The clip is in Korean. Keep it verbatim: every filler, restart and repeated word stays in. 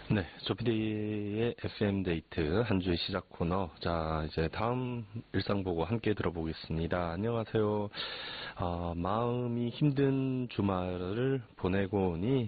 네, 조피디의 에프엠 데이트 한 주의 시작 코너. 자, 이제 다음 일상 보고 함께 들어보겠습니다. 안녕하세요. 어, 마음이 힘든 주말을 보내고 오니